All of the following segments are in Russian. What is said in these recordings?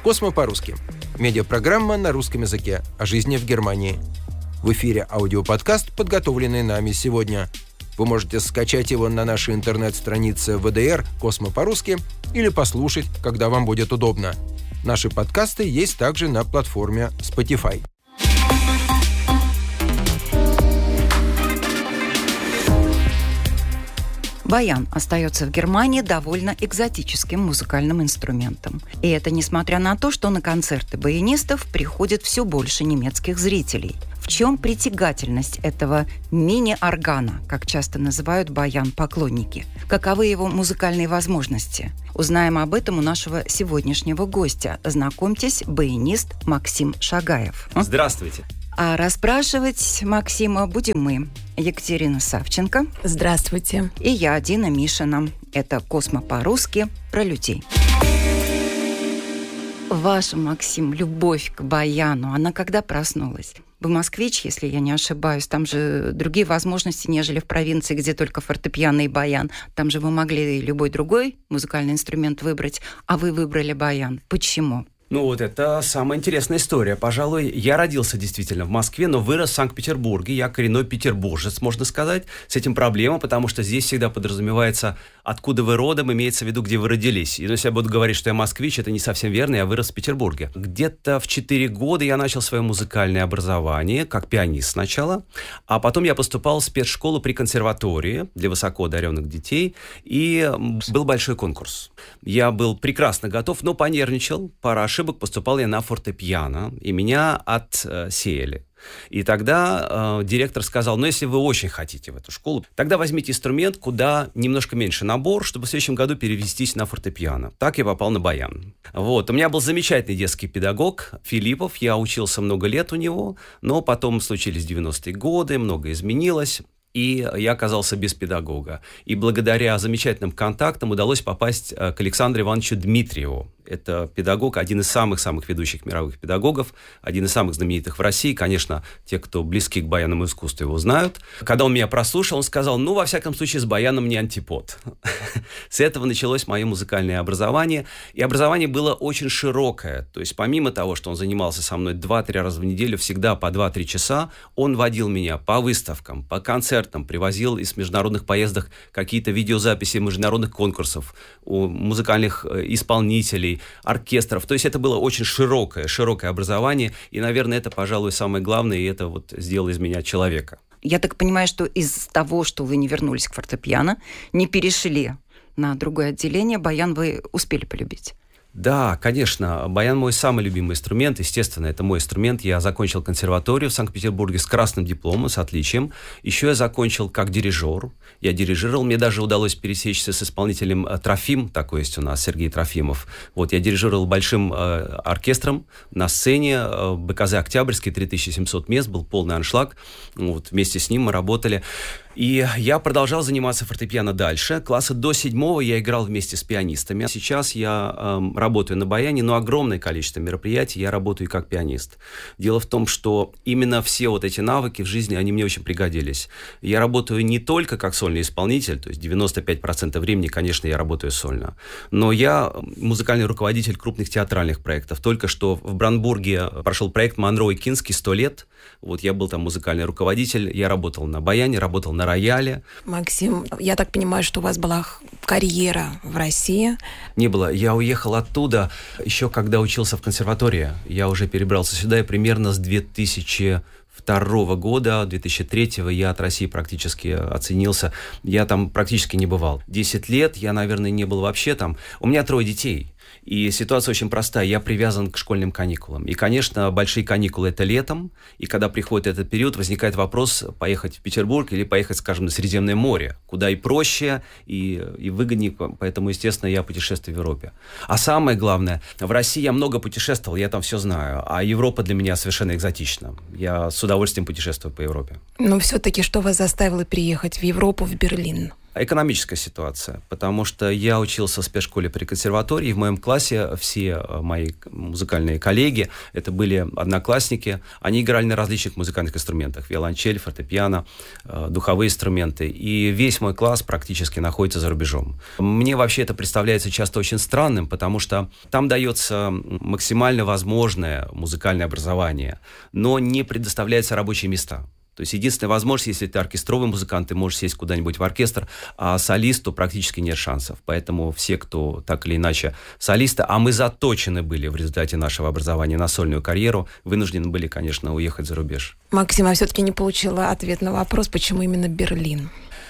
«Космо по-русски». Медиапрограмма на русском языке о жизни в Германии. В эфире аудиоподкаст, подготовленный нами сегодня. Вы можете скачать его на нашей интернет-странице ВДР «Космо по-русски» или послушать, когда вам будет удобно. Наши подкасты есть также на платформе Spotify. Баян остается в Германии довольно экзотическим музыкальным инструментом. И это несмотря на то, что на концерты баянистов приходит все больше немецких зрителей. В чем притягательность этого мини-органа, как часто называют баян поклонники? Каковы его музыкальные возможности? Узнаем об этом у нашего сегодняшнего гостя. Знакомьтесь, баянист Максим Шагаев. Здравствуйте. А расспрашивать Максима будем мы, Екатерина Савченко. Здравствуйте. И я, Дина Мишина. Это «Космо по-русски» про людей. Ваша, Максим, любовь к баяну, она когда проснулась? Вы москвич, если я не ошибаюсь. Там же другие возможности, нежели в провинции, где только фортепиано и баян. Там же вы могли любой другой музыкальный инструмент выбрать, а вы выбрали баян. Почему? Ну вот это самая интересная история. Пожалуй, я родился действительно в Москве, но вырос в Санкт-Петербурге. Я коренной петербуржец, можно сказать. С этим проблема, потому что здесь всегда подразумевается, откуда вы родом, имеется в виду, где вы родились. И если я буду говорить, что я москвич, это не совсем верно, я вырос в Петербурге. Где-то в 4 года я начал свое музыкальное образование, как пианист сначала, а потом я поступал в спецшколу при консерватории для высоко одаренных детей, и был большой конкурс. Я был прекрасно готов, но понервничал, пара ошибок, поступал я на фортепиано, и меня отсеяли. И тогда директор сказал, если вы очень хотите в эту школу, тогда возьмите инструмент, куда немножко меньше набор, чтобы в следующем году перевестись на фортепиано. Так я попал на баян. Вот. У меня был замечательный детский педагог Филиппов, я учился много лет у него, но потом случились 90-е годы, многое изменилось. И я оказался без педагога. И благодаря замечательным контактам удалось попасть к Александру Ивановичу Дмитриеву. Это педагог, один из самых-самых ведущих мировых педагогов, один из самых знаменитых в России. Конечно, те, кто близки к баянному искусству, его знают. Когда он меня прослушал, он сказал, во всяком случае, с баяном не антипод. С этого началось мое музыкальное образование. И образование было очень широкое. То есть, помимо того, что он занимался со мной 2-3 раза в неделю, всегда по 2-3 часа, он водил меня по выставкам, по концертам, привозил из международных поездок какие-то видеозаписи международных конкурсов у музыкальных исполнителей, оркестров. То есть это было очень широкое образование, и, наверное, это, пожалуй, самое главное, и это вот сделало из меня человека. Я так понимаю, что из того, что вы не вернулись к фортепиано, не перешли на другое отделение, баян вы успели полюбить? Да, конечно. Баян мой самый любимый инструмент. Естественно, это мой инструмент. Я закончил консерваторию в Санкт-Петербурге с красным дипломом, с отличием. Еще я закончил как дирижер. Я дирижировал. Мне даже удалось пересечься с исполнителем Трофим, такой есть у нас, Сергей Трофимов. Вот, я дирижировал большим оркестром на сцене. БКЗ «Октябрьский», 3700 мест, был полный аншлаг. Вот, вместе с ним мы работали. И я продолжал заниматься фортепиано дальше. Класса до 7 я играл вместе с пианистами. Сейчас я работаю на баяне, но огромное количество мероприятий я работаю как пианист. Дело в том, что именно все вот эти навыки в жизни, они мне очень пригодились. Я работаю не только как сольный исполнитель, то есть 95% времени, конечно, я работаю сольно, но я музыкальный руководитель крупных театральных проектов. Только что в Бранбурге прошел проект «Монро и Кински. 100 лет». Вот я был там музыкальный руководитель, я работал на баяне, работал на рояле. Максим, я так понимаю, что у вас была карьера в России? Не было. Я уехал оттуда еще когда учился в консерватории. Я уже перебрался сюда, и примерно с 2002 года, 2003 я от России практически оценился. Я там практически не бывал. 10 лет я, наверное, не был вообще там. У меня 3 детей. И ситуация очень простая. Я привязан к школьным каникулам. И, конечно, большие каникулы – это летом. И когда приходит этот период, возникает вопрос, поехать в Петербург или поехать, скажем, на Средиземное море, куда и проще, и выгоднее. Поэтому, естественно, я путешествую в Европе. А самое главное, в России я много путешествовал, я там все знаю. А Европа для меня совершенно экзотична. Я с удовольствием путешествую по Европе. Но все-таки что вас заставило переехать в Европу, в Берлин? Экономическая ситуация, потому что я учился в спецшколе при консерватории, и в моем классе все мои музыкальные коллеги, это были одноклассники, они играли на различных музыкальных инструментах, виолончель, фортепиано, духовые инструменты, и весь мой класс практически находится за рубежом. Мне вообще это представляется часто очень странным, потому что там дается максимально возможное музыкальное образование, но не предоставляются рабочие места. То есть единственная возможность, если ты оркестровый музыкант, ты можешь сесть куда-нибудь в оркестр, а солисту практически нет шансов. Поэтому все, кто так или иначе солисты, а мы заточены были в результате нашего образования на сольную карьеру, вынуждены были, конечно, уехать за рубеж. Максим, я все-таки не получила ответ на вопрос, почему именно Берлин?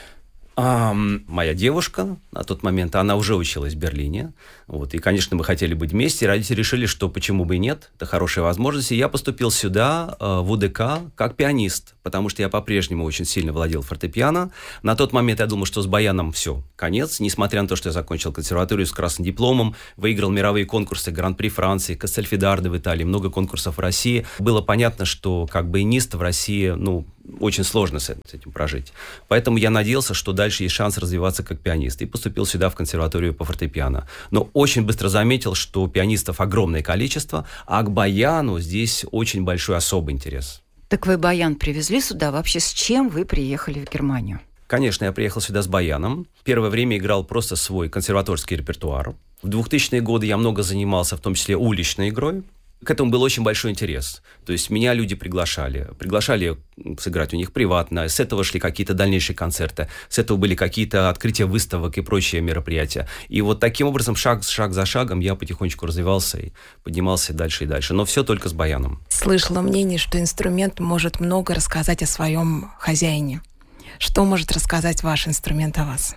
Моя девушка на тот момент, она уже училась в Берлине. Вот, и, конечно, мы хотели быть вместе. Родители решили, что почему бы и нет. Это хорошая возможность. И я поступил сюда, в УДК, как пианист, потому что я по-прежнему очень сильно владел фортепиано. На тот момент я думал, что с баяном все, конец. Несмотря на то, что я закончил консерваторию с красным дипломом, выиграл мировые конкурсы, Гран-при Франции, Кастельфидарды в Италии, много конкурсов в России. Было понятно, что как баянист в России, очень сложно с этим прожить. Поэтому я надеялся, что дальше есть шанс развиваться как пианист. И поступил сюда, в консерваторию по фортепиано. Но очень быстро заметил, что пианистов огромное количество, а к баяну здесь очень большой особый интерес. Так вы баян привезли сюда? Вообще с чем вы приехали в Германию? Конечно, я приехал сюда с баяном. Первое время играл просто свой консерваторский репертуар. В 2000-е годы я много занимался, в том числе уличной игрой. К этому был очень большой интерес. То есть меня люди приглашали сыграть у них приватно. С этого шли какие-то дальнейшие концерты. С этого были какие-то открытия выставок и прочие мероприятия. И вот таким образом, шаг за шагом, я потихонечку развивался и поднимался дальше и дальше. Но все только с баяном. Слышала мнение, что инструмент может много рассказать о своем хозяине. Что может рассказать ваш инструмент о вас?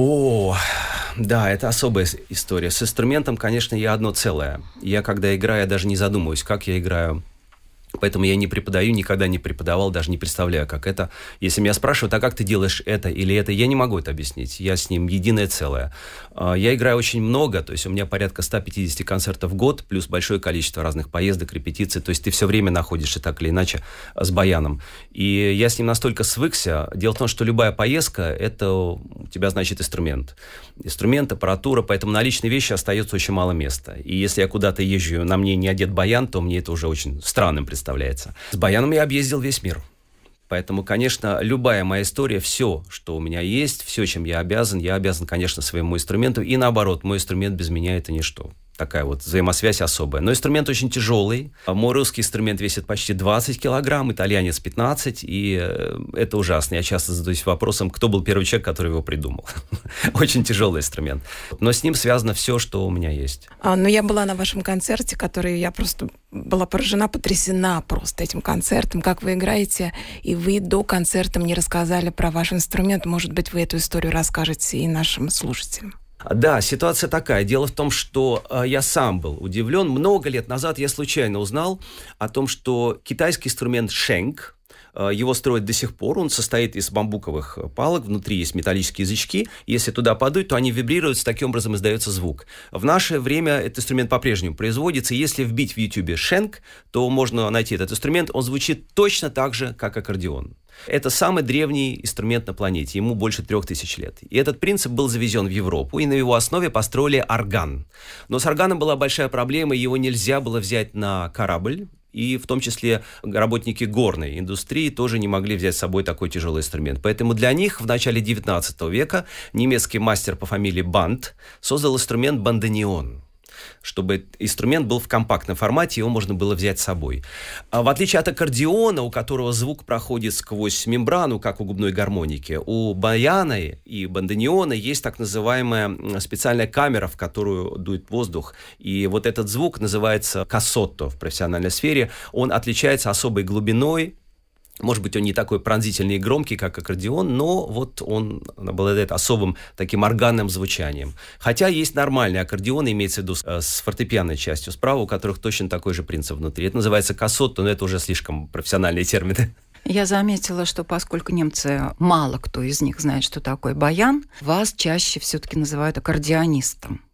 Да, это особая история. С инструментом, конечно, я одно целое. Я, когда играю, я даже не задумываюсь, как я играю. Поэтому я не преподаю, никогда не преподавал, даже не представляю, как это. Если меня спрашивают, а как ты делаешь это или это, я не могу это объяснить. Я с ним единое целое. Я играю очень много, то есть у меня порядка 150 концертов в год, плюс большое количество разных поездок, репетиций. То есть ты все время находишься так или иначе с баяном. И я с ним настолько свыкся. Дело в том, что любая поездка, это у тебя, значит, инструмент. Инструмент, аппаратура, поэтому на личные вещи остается очень мало места. И если я куда-то езжу, на мне не одет баян, то мне это уже очень странным представляется. С баяном я объездил весь мир. Поэтому, конечно, любая моя история, все, что у меня есть, все, чем я обязан, конечно, своему инструменту. И наоборот, мой инструмент без меня – это ничто. Такая вот взаимосвязь особая. Но инструмент очень тяжелый. Мой русский инструмент весит почти 20 килограмм, итальянец 15, и это ужасно. Я часто задаюсь вопросом, кто был первый человек, который его придумал. Очень тяжелый инструмент. Но с ним связано все, что у меня есть. Я была на вашем концерте, который я просто была потрясена просто этим концертом, как вы играете, и вы до концерта мне рассказали про ваш инструмент. Может быть, вы эту историю расскажете и нашим слушателям. Да, ситуация такая. Дело в том, что я сам был удивлен. Много лет назад я случайно узнал о том, что китайский инструмент шэнк, его строят до сих пор, он состоит из бамбуковых палок, внутри есть металлические язычки, если туда подуть, то они вибрируют, таким образом издается звук. В наше время этот инструмент по-прежнему производится, если вбить в YouTube шэнк, то можно найти этот инструмент, он звучит точно так же, как аккордеон. Это самый древний инструмент на планете, ему больше 3000 лет. И этот принцип был завезен в Европу, и на его основе построили орган. Но с органом была большая проблема, его нельзя было взять на корабль, и в том числе работники горной индустрии тоже не могли взять с собой такой тяжелый инструмент. Поэтому для них в начале 19 века немецкий мастер по фамилии Бант создал инструмент бандонеон, чтобы инструмент был в компактном формате, его можно было взять с собой. В отличие от аккордеона, у которого звук проходит сквозь мембрану, как у губной гармоники, у баяна и бандонеона есть так называемая специальная камера, в которую дует воздух. И вот этот звук называется кассотто в профессиональной сфере. Он отличается особой глубиной. Может быть, он не такой пронзительный и громкий, как аккордеон, но вот он обладает особым таким органным звучанием. Хотя есть нормальные аккордеоны, имеется в виду с фортепианной частью справа, у которых точно такой же принцип внутри. Это называется кассотто, но это уже слишком профессиональные термины. Я заметила, что поскольку немцы, мало кто из них знает, что такое баян, вас чаще все-таки называют аккордеонистом.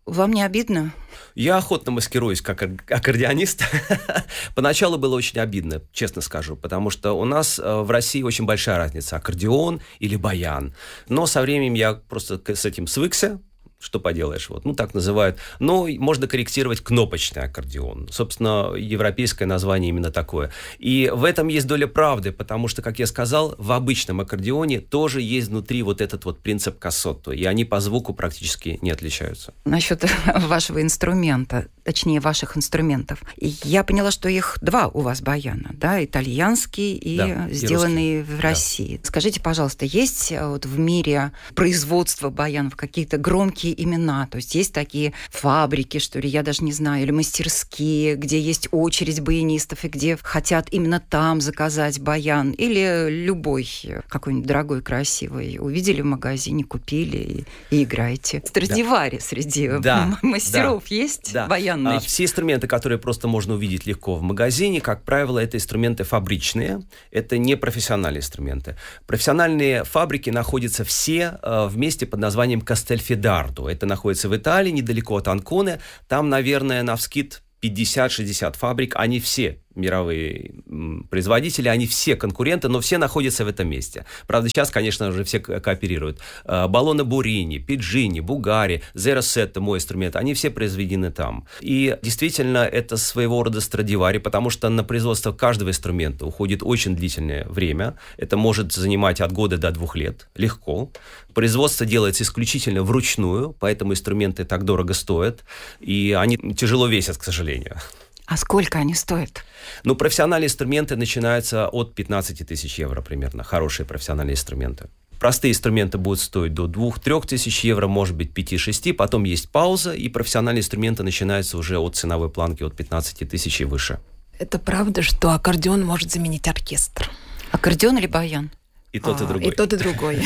Вам не обидно? Я охотно маскируюсь как аккордеонист. Поначалу было очень обидно, честно скажу, потому что у нас в России очень большая разница, аккордеон или баян. Но со временем я просто с этим свыкся. Что поделаешь, так называют. Но можно корректировать кнопочный аккордеон. Собственно, европейское название именно такое. И в этом есть доля правды, потому что, как я сказал, в обычном аккордеоне тоже есть внутри этот принцип кассотто, и они по звуку практически не отличаются. Насчет вашего инструмента, точнее, ваших инструментов. Я поняла, что их два у вас баяна, да, итальянский и сделанный в России. Да. Скажите, пожалуйста, есть в мире производство баянов какие-то громкие имена, то есть такие фабрики, что ли, я даже не знаю, или мастерские, где есть очередь баянистов, и где хотят именно там заказать баян, или любой какой-нибудь дорогой, красивый. Увидели в магазине, купили и играете. Страдивари среди мастеров есть баянные? Все инструменты, которые просто можно увидеть легко в магазине, как правило, это инструменты фабричные, это не профессиональные инструменты. Профессиональные фабрики находятся все вместе под названием Кастельфидардо. Это находится в Италии, недалеко от Анконе. Там, наверное, навскид 50-60 фабрик. Они все мировые производители, они все конкуренты, но все находятся в этом месте. Правда, сейчас, конечно, уже все кооперируют. Баллоне Бурини, Пиджини, Бугари, Зеросетто, мой инструмент, они все произведены там. И действительно, это своего рода Страдивари, потому что на производство каждого инструмента уходит очень длительное время. Это может занимать от года до 2 лет. Легко. Производство делается исключительно вручную, поэтому инструменты так дорого стоят, и они тяжело весят, к сожалению. А сколько они стоят? Профессиональные инструменты начинаются от 15 тысяч евро примерно. Хорошие профессиональные инструменты. Простые инструменты будут стоить до 2-3 тысяч евро, может быть 5-6. Потом есть пауза, и профессиональные инструменты начинаются уже от ценовой планки от 15 тысяч и выше. Это правда, что аккордеон может заменить оркестр? Аккордеон или баян? И тот, и другой. И тот, и другой.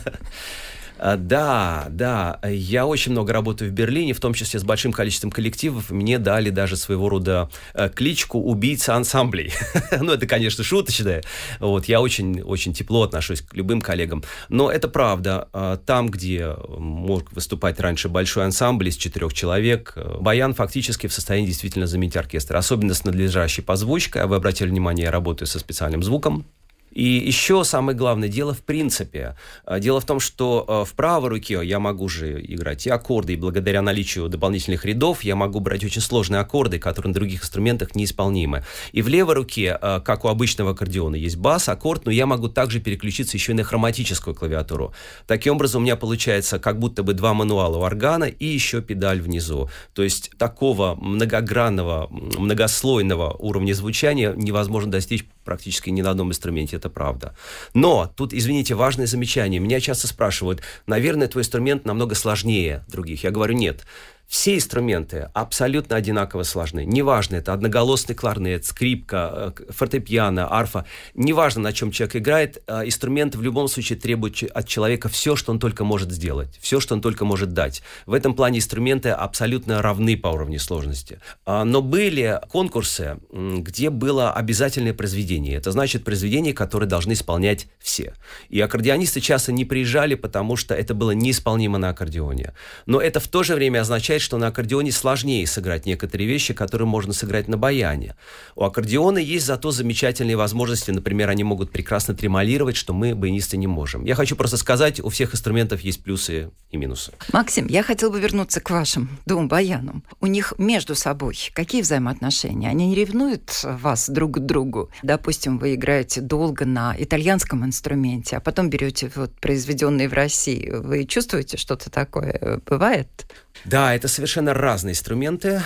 Да, я очень много работаю в Берлине, в том числе с большим количеством коллективов. Мне дали даже своего рода кличку «убийца ансамблей». Это, конечно, шуточное. Я очень тепло отношусь к любым коллегам. Но это правда. Там, где мог выступать раньше большой ансамбль из 4 человек, баян фактически в состоянии действительно заменить оркестр. Особенно с надлежащей позвучкой. Вы обратили внимание, я работаю со специальным звуком. И еще самое главное дело в принципе. Дело в том, что в правой руке я могу же играть и аккорды, и благодаря наличию дополнительных рядов я могу брать очень сложные аккорды, которые на других инструментах неисполнимы. И в левой руке, как у обычного аккордеона, есть бас, аккорд, но я могу также переключиться еще и на хроматическую клавиатуру. Таким образом, у меня получается как будто бы 2 мануала у органа и еще педаль внизу. То есть такого многогранного, многослойного уровня звучания невозможно достичь практически ни на одном инструменте, это правда. Но тут, извините, важное замечание. Меня часто спрашивают, наверное, твой инструмент намного сложнее других. Я говорю, нет. Все инструменты абсолютно одинаково сложны. Неважно, это одноголосный кларнет, скрипка, фортепиано, арфа. Неважно, на чем человек играет, инструмент в любом случае требует от человека все, что он только может сделать, все, что он только может дать. В этом плане инструменты абсолютно равны по уровню сложности. Но были конкурсы, где было обязательное произведение. Это значит произведение, которое должны исполнять все. И аккордеонисты часто не приезжали, потому что это было неисполнимо на аккордеоне. Но это в то же время означает, что на аккордеоне сложнее сыграть некоторые вещи, которые можно сыграть на баяне. У аккордеона есть зато замечательные возможности. Например, они могут прекрасно тремолировать, что мы, баянисты, не можем. Я хочу просто сказать, у всех инструментов есть плюсы и минусы. Максим, я хотел бы вернуться к вашим 2 баянам. У них между собой какие взаимоотношения? Они не ревнуют вас друг к другу? Допустим, вы играете долго на итальянском инструменте, а потом берете произведенный в России. Вы чувствуете что-то такое? Бывает? Да, это совершенно разные инструменты.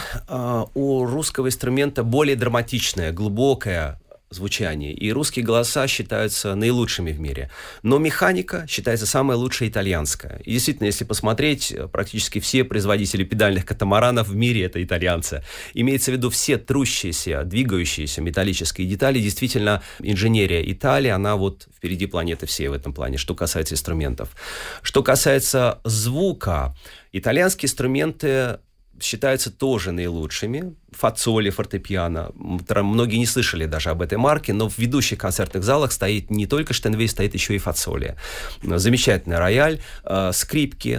У русского инструмента более драматичное, глубокое звучание, и русские голоса считаются наилучшими в мире. Но механика считается самая лучшая итальянская. И действительно, если посмотреть, практически все производители педальных катамаранов в мире — это итальянцы. Имеется в виду все трущиеся, двигающиеся металлические детали. Действительно, инженерия Италии, она впереди планеты всей в этом плане, что касается инструментов. Что касается звука, итальянские инструменты считаются тоже наилучшими. Фацоли, фортепиано. Многие не слышали даже об этой марке, но в ведущих концертных залах стоит не только Штейнвей, стоит еще и Фацоли. Замечательный рояль, скрипки,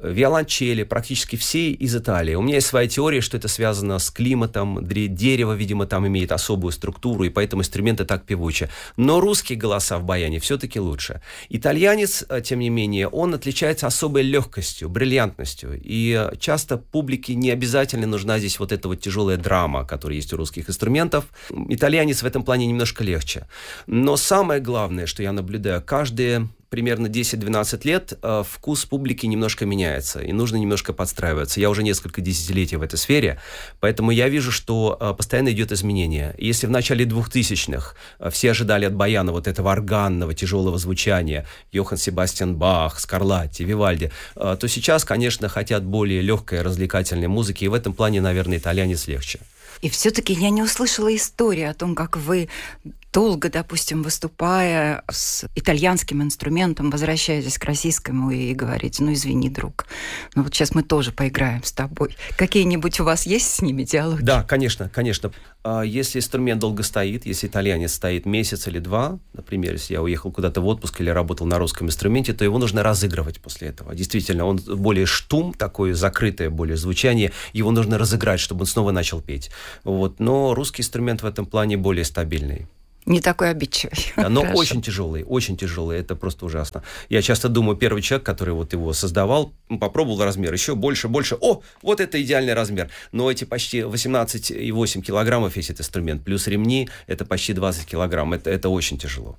виолончели, практически все из Италии. У меня есть своя теория, что это связано с климатом, дерево, видимо, там имеет особую структуру, и поэтому инструменты так певучи. Но русские голоса в баяне все-таки лучше. Итальянец, тем не менее, он отличается особой легкостью, бриллиантностью, и часто публике не обязательно нужна здесь вот эта вот тяжелая драма, которая есть у русских инструментов. Итальянец в этом плане немножко легче. Но самое главное, что я наблюдаю, каждые примерно 10-12 лет вкус публики немножко меняется, и нужно немножко подстраиваться. Я уже несколько десятилетий в этой сфере, поэтому я вижу, что постоянно идет изменение. Если в начале 2000-х все ожидали от баяна вот этого органного, тяжелого звучания, Йохан Себастьян Бах, Скарлатти, Вивальди, то сейчас, конечно, хотят более легкой, развлекательной музыки, и в этом плане, наверное, итальянец легче. И все-таки я не услышала истории о том, как вы долго, допустим, выступая с итальянским инструментом, возвращаетесь к российскому и говорите: ну, извини, друг, ну вот сейчас мы тоже поиграем с тобой. Какие-нибудь у вас есть с ними диалоги? Да, конечно, конечно. Если инструмент долго стоит, если итальянец стоит месяц или два, например, если я уехал куда-то в отпуск или работал на русском инструменте, то его нужно разыгрывать после этого. Действительно, он более штум, такое закрытое более звучание, его нужно разыграть, чтобы он снова начал петь. Вот. Но русский инструмент в этом плане более стабильный. Не такой обидчивый. Да, но очень тяжелый, это просто ужасно. Я часто думаю, первый человек, который вот его создавал, попробовал размер, еще больше, о, вот это идеальный размер. Но эти почти 18,8 килограммов весь этот инструмент, плюс ремни, это почти 20 килограмм, это очень тяжело,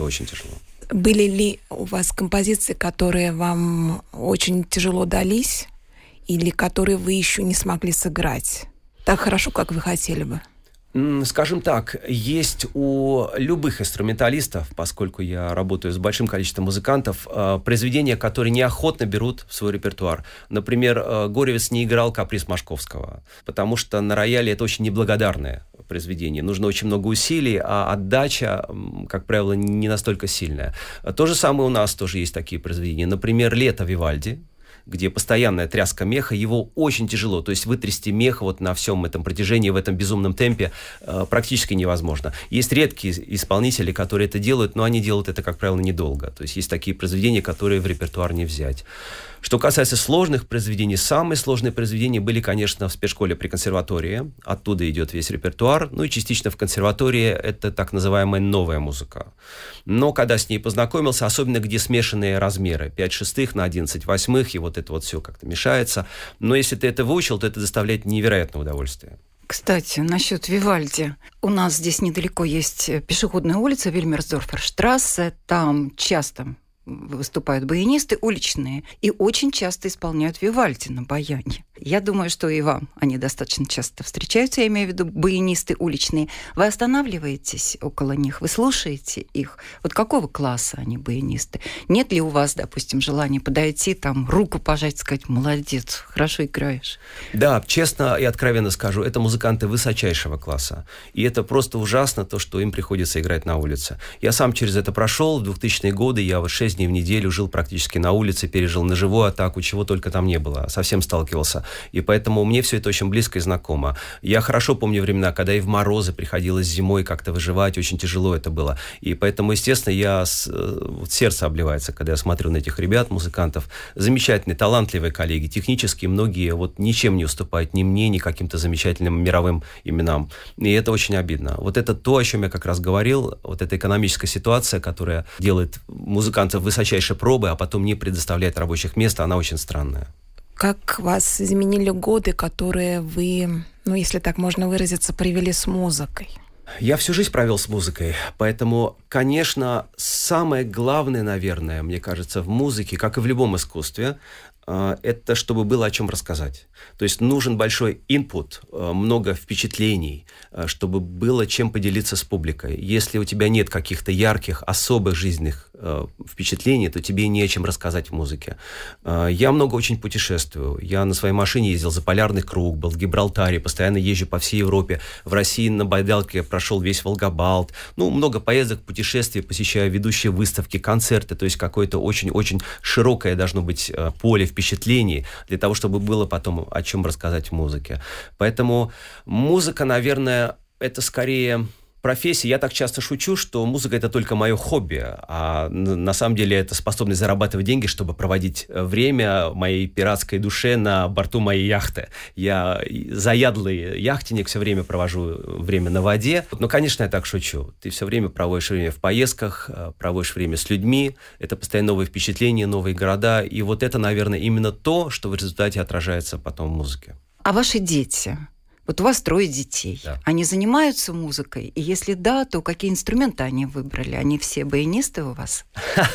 Были ли у вас композиции, которые вам очень тяжело дались, или которые вы еще не смогли сыграть так хорошо, как вы хотели бы? Скажем так, есть у любых инструменталистов, поскольку я работаю с большим количеством музыкантов, произведения, которые неохотно берут в свой репертуар. Например, Горевец не играл «Каприз Машковского», потому что на рояле это очень неблагодарное произведение. Нужно очень много усилий, а отдача, как правило, не настолько сильная. То же самое у нас тоже есть такие произведения. Например, «Лето» Вивальди, где постоянная тряска меха, его очень тяжело. То есть вытрясти мех вот на всем этом протяжении, в этом безумном темпе практически невозможно. Есть редкие исполнители, которые это делают, но они делают это, как правило, недолго. То есть есть такие произведения, которые в репертуар не взять. Что касается сложных произведений, самые сложные произведения были, конечно, в спецшколе при консерватории. Оттуда идет весь репертуар. Ну и частично в консерватории это так называемая новая музыка. Но когда с ней познакомился, особенно где смешанные размеры, 5/6 на 11/8, и вот это вот все как-то мешается. Но если ты это выучил, то это доставляет невероятное удовольствие. Кстати, насчет Вивальди. У нас здесь недалеко есть пешеходная улица Вильмерсдорферштрассе. Там часто выступают баянисты уличные и очень часто исполняют Вивальди на баяне. Я думаю, что и вам они достаточно часто встречаются, я имею в виду баянисты уличные. Вы останавливаетесь около них, вы слушаете их? Вот какого класса они баянисты? Нет ли у вас, допустим, желания подойти, там, руку пожать, сказать: молодец, хорошо играешь? Да, честно и откровенно скажу, это музыканты высочайшего класса. И это просто ужасно, то, что им приходится играть на улице. Я сам через это прошел. В 2000-е годы я 6 дней в неделю жил практически на улице, пережил ножевую атаку, чего только там не было. Совсем сталкивался. И поэтому мне все это очень близко и знакомо. Я хорошо помню времена, когда и в морозы приходилось зимой как-то выживать, очень тяжело это было. И поэтому, естественно, сердце обливается, когда я смотрю на этих ребят, музыкантов. Замечательные, талантливые коллеги, технически многие вот ничем не уступают ни мне, ни каким-то замечательным мировым именам. И это очень обидно. Вот это то, о чем я как раз говорил, вот эта экономическая ситуация, которая делает музыкантов высочайшей пробы, а потом не предоставляет рабочих мест, она очень странная. Как вас изменили годы, которые вы, если так можно выразиться, провели с музыкой? Я всю жизнь провел с музыкой, поэтому, конечно, самое главное, наверное, мне кажется, в музыке, как и в любом искусстве, это чтобы было о чем рассказать. То есть нужен большой инпут, много впечатлений, чтобы было чем поделиться с публикой. Если у тебя нет каких-то ярких, особых жизненных впечатлений, то тебе не о чем рассказать в музыке. Я много очень путешествую. Я на своей машине ездил за полярный круг, был в Гибралтаре, постоянно езжу по всей Европе. В России на байдарке прошел весь Волгобалт. Много поездок, путешествий, посещаю ведущие выставки, концерты. То есть какое-то очень-очень широкое должно быть поле впечатлений для того, чтобы было потом о чем рассказать в музыке. Поэтому музыка, наверное, это скорее профессии. Я так часто шучу, что музыка — это только мое хобби, а на самом деле это способность зарабатывать деньги, чтобы проводить время моей пиратской душе на борту моей яхты. Я заядлый яхтенник, все время провожу время на воде. Но, конечно, я так шучу. Ты все время проводишь время в поездках, проводишь время с людьми. Это постоянно новые впечатления, новые города. И вот это, наверное, именно то, что в результате отражается потом в музыке. А ваши дети? Вот у вас 3 детей. Да. Они занимаются музыкой? И если да, то какие инструменты они выбрали? Они все баянисты у вас?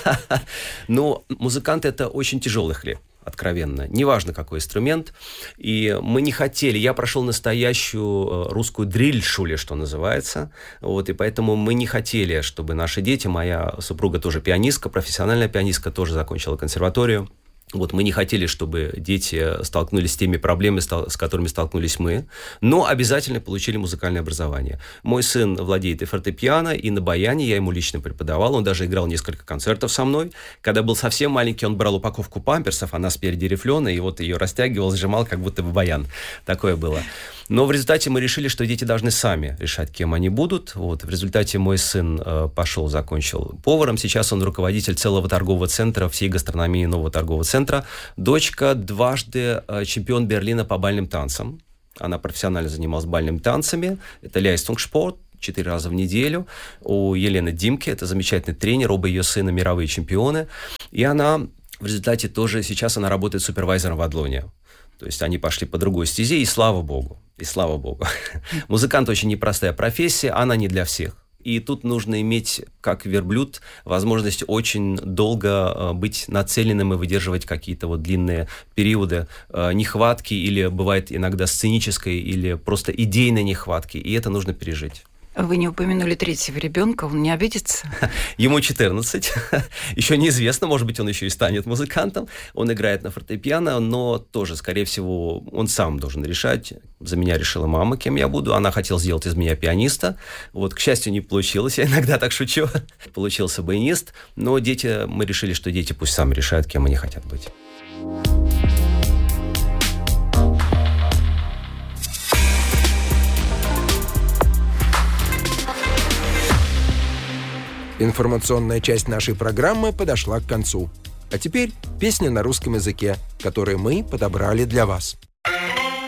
Ну, музыкант — это очень тяжелый хлеб, откровенно. Неважно, какой инструмент. И мы не хотели. Я прошел настоящую русскую дриль-шуле, что называется. Вот, и поэтому мы не хотели, чтобы наши дети, моя супруга тоже пианистка, профессиональная пианистка, тоже закончила консерваторию. Вот мы не хотели, чтобы дети столкнулись с теми проблемами, с которыми столкнулись мы, но обязательно получили музыкальное образование. Мой сын владеет и фортепиано, и на баяне, я ему лично преподавал, он даже играл несколько концертов со мной. Когда был совсем маленький, он брал упаковку памперсов, она спереди рифленая, и вот ее растягивал, сжимал, как будто бы баян. Такое было. Но в результате мы решили, что дети должны сами решать, кем они будут. Вот. В результате мой сын закончил поваром. Сейчас он руководитель целого торгового центра, всей гастрономии нового торгового центра. Дочка дважды чемпион Берлина по бальным танцам. Она профессионально занималась бальными танцами. Это Leistungssport. 4 раза в неделю. У Елены Димке, это замечательный тренер, оба ее сына мировые чемпионы. И она в результате тоже, сейчас она работает супервайзером в Адлоне. То есть они пошли по другой стезе, и слава богу. И слава богу. Музыкант очень непростая профессия, она не для всех. И тут нужно иметь, как верблюд, возможность очень долго быть нацеленным и выдерживать какие-то вот длинные периоды нехватки, или бывает иногда сценической, или просто идейной нехватки. И это нужно пережить. Вы не упомянули 3-го ребенка, он не обидится? Ему 14. Еще неизвестно, может быть, он еще и станет музыкантом. Он играет на фортепиано, но тоже, скорее всего, он сам должен решать. За меня решила мама, кем я буду. Она хотела сделать из меня пианиста. Вот, к счастью, не получилось. Я иногда так шучу. Получился баянист. Но мы решили, что дети пусть сами решают, кем они хотят быть. Информационная часть нашей программы подошла к концу. А теперь песня на русском языке, которую мы подобрали для вас.